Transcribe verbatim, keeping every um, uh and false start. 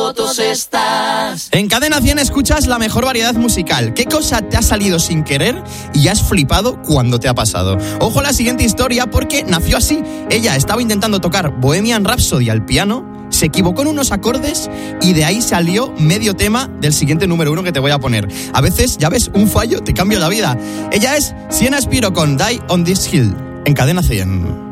fotos estás. En Cadena cien escuchas la mejor variedad musical. ¿Qué cosa te ha salido sin querer y has flipado cuando te ha pasado? Ojo a la siguiente historia porque nació así. Ella estaba intentando tocar Bohemian Rhapsody al piano, se equivocó en unos acordes y de ahí salió medio tema del siguiente número uno que te voy a poner. A veces, ya ves, un fallo te cambia la vida. Ella es Sienna Spiro con Die on This Hill, en Cadena cien.